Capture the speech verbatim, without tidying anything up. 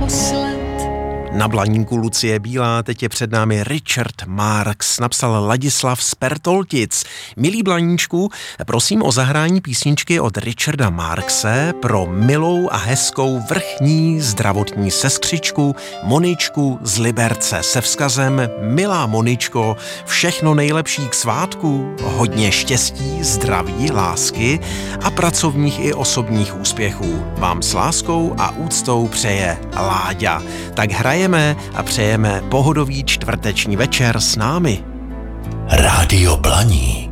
naposled. Na blaníku Lucie Bílá, teď je před námi Richard Marx, napsal Ladislav z Pertoltic. Milý blaníčku, prosím o zahrání písničky od Richarda Marxe pro milou a hezkou vrchní zdravotní sestřičku Moničku z Liberce se vzkazem: milá Moničko, všechno nejlepší k svátku, hodně štěstí, zdraví, lásky a pracovních i osobních úspěchů. Vám s láskou a úctou přeje Láďa. Tak hraje a přejeme pohodový čtvrteční večer s námi. Rádio Blaník.